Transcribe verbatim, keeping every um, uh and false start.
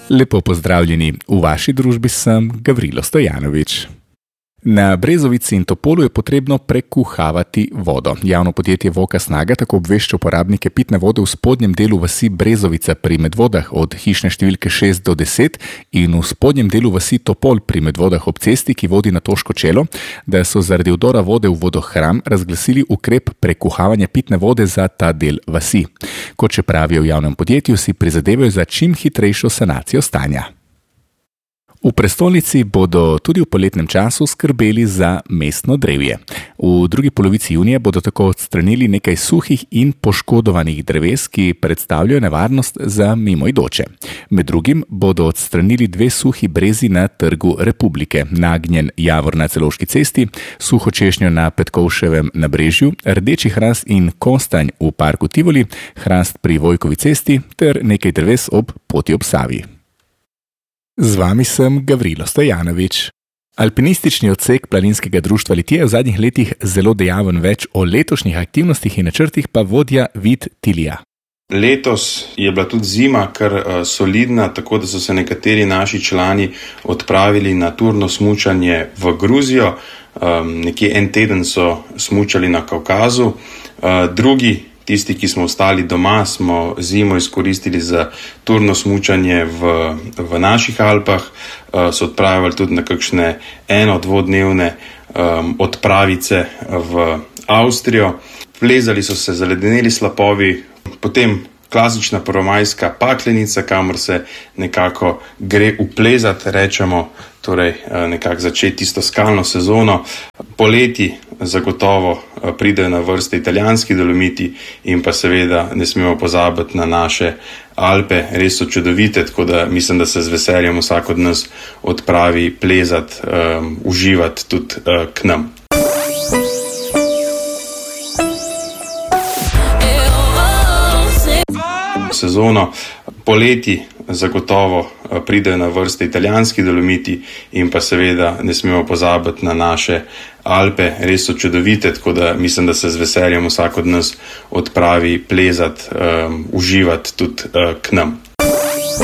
Lepo pozdravljeni, v vaši družbi sem Gavrilo Stojanovič. Na Brezovici in Topolu je potrebno prekuhavati vodo. Javno podjetje Voka Snaga tako obvešča uporabnike pitne vode v spodnjem delu vasi Brezovica pri Medvodah od hišne številke šest do deset in v spodnjem delu vasi Topol pri Medvodah ob cesti, ki vodi na Toško čelo, da so zaradi vdora vode v vodohram razglasili ukrep prekuhavanja pitne vode za ta del vasi. Kot še pravijo v javnem podjetju, si prizadevajo za čim hitrejšo sanacijo stanja. V prestolnici bodo tudi v poletnem času skrbeli za mestno drevje. V drugi polovici junija bodo tako odstranili nekaj suhih in poškodovanih dreves, ki predstavljajo nevarnost za mimoidoče. Med drugim bodo odstranili dve suhi brezi na Trgu Republike, nagnjen javor na Celovški cesti, suho češnjo na Petkovševem nabrežju, rdeči hrast in kostanj v parku Tivoli, hrast pri Vojkovi cesti ter nekaj dreves ob poti ob Savi. Z vami sem Gavrilo Stojanovič. Alpinistični odsek planinskega društva Litija je v zadnjih letih zelo dejaven, več o letošnjih aktivnostih in načrtih pa vodja Vid Tilija. Letos je bila tudi zima kar solidna, tako da so se nekateri naši člani odpravili na turno smučanje v Gruzijo. Um, nekje en teden so smučali na Kavkazu, uh, drugi Tisti, ki smo ostali doma, smo zimo izkoristili za turno smučanje v, v naših Alpah, so odpravili tudi na kakšne eno-, dvodnevne um, odpravice v Avstrijo. Plezali so se zaledeneli slapovi, potem klasična prvomajska paklenica, kamor se nekako gre uplezati, rečemo, torej nekako začeti tisto skalno sezono. Poleti zagotovo pridejo na vrste italijanski Dolomiti in pa seveda ne smemo pozabiti na naše Alpe, res so čudovite, tako da mislim, da se z veseljem vsak od nas odpravi plezati, um, uživati tudi uh, k nam. Sezono. Poleti zagotovo pridejo na vrste italijanski Dolomiti in pa seveda ne smemo pozabiti na naše Alpe, res so čudovite, tako da mislim, da se z veseljem vsak od nas odpravi plezati, um, uživati tudi uh, k nam.